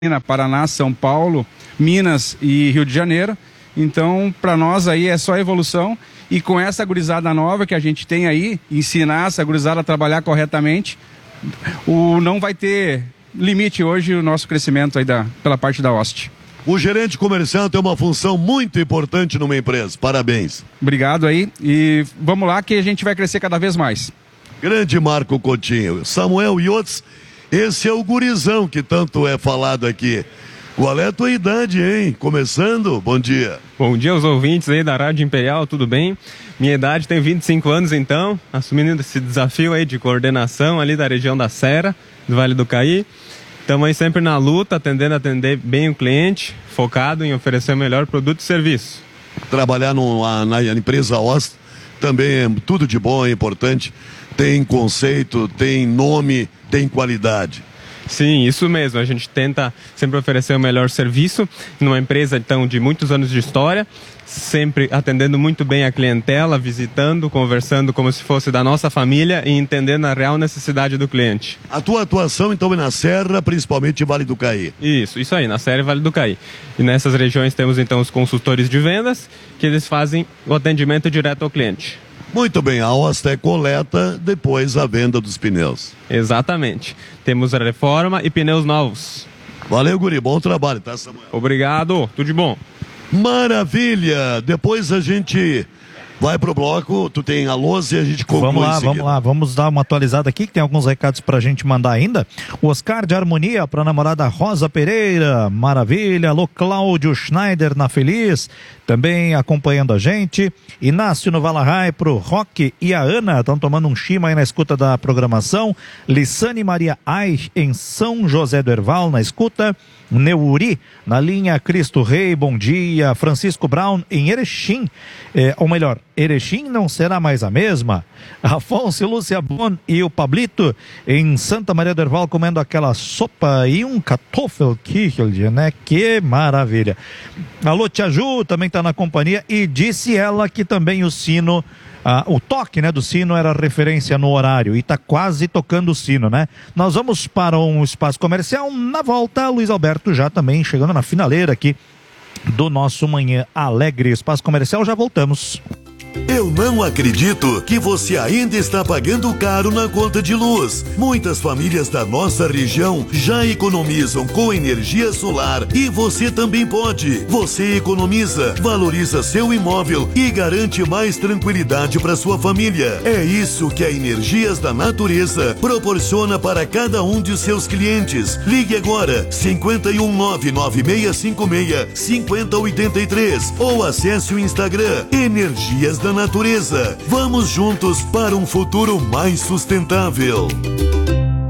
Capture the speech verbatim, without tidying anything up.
Paraná, São Paulo, Minas e Rio de Janeiro. Então, para nós aí é só evolução, e com essa gurizada nova que a gente tem aí, ensinar essa gurizada a trabalhar corretamente, o, não vai ter limite hoje o nosso crescimento aí da, pela parte da Oste. O gerente comercial tem uma função muito importante numa empresa. Parabéns. Obrigado aí, e vamos lá que a gente vai crescer cada vez mais. Grande Marco Coutinho. Samuel Iotes, esse é o gurizão que tanto é falado aqui. Qual é a tua idade, hein? Começando, bom dia. Bom dia aos ouvintes aí da Rádio Imperial, tudo bem? Minha idade tem vinte e cinco anos então, assumindo esse desafio aí de coordenação ali da região da Serra, do Vale do Caí. Estamos aí sempre na luta, atendendo, atender bem o cliente, focado em oferecer o melhor produto e serviço. Trabalhar no, na, na empresa Oste também é tudo de bom, é importante. Tem conceito, tem nome, tem qualidade. Sim, isso mesmo. A gente tenta sempre oferecer o melhor serviço numa empresa então de muitos anos de história, sempre atendendo muito bem a clientela, visitando, conversando como se fosse da nossa família e entendendo a real necessidade do cliente. A tua atuação então é na Serra, principalmente em Vale do Caí. Isso, isso aí, na Serra e Vale do Caí. E nessas regiões temos então os consultores de vendas, que eles fazem o atendimento direto ao cliente. Muito bem, a Oste é coleta, depois a venda dos pneus. Exatamente. Temos a reforma e pneus novos. Valeu, guri, bom trabalho, tá, Samuel? Obrigado, tudo de bom. Maravilha! Depois a gente vai pro bloco, tu tem a lousa e a gente conclui. Vamos lá, vamos lá, vamos dar uma atualizada aqui, que tem alguns recados pra gente mandar ainda. O Oscar de Harmonia pra namorada Rosa Pereira, maravilha. Alô, Cláudio Schneider na Feliz, também acompanhando a gente. Inácio no Valahai pro Roque e a Ana, estão tomando um chima aí na escuta da programação. Lissane Maria Aich em São José do Herval na escuta. Neuri na linha Cristo Rei, bom dia. Francisco Brown em Erechim, é, ou melhor, Erechim não será mais a mesma. Afonso e Lúcia Bon e o Pablito em Santa Maria do Herval comendo aquela sopa e um Kartoffelküchel, né? Que maravilha. Alô, Tia Ju também está na companhia e disse ela que também o sino, ah, o toque, né, do sino era referência no horário e tá quase tocando o sino, né? Nós vamos para um espaço comercial. Na volta, Luiz Alberto já também chegando na finaleira aqui do nosso Manhã Alegre. Espaço comercial, já voltamos. Eu não acredito que você ainda está pagando caro na conta de luz. Muitas famílias da nossa região já economizam com energia solar e você também pode. Você economiza, valoriza seu imóvel e garante mais tranquilidade para sua família. É isso que a Energias da Natureza proporciona para cada um de seus clientes. Ligue agora cinco um nove nove seis cinco seis cinco zero oito três ou acesse o Instagram Energias da Natureza. Vamos juntos para um futuro mais sustentável.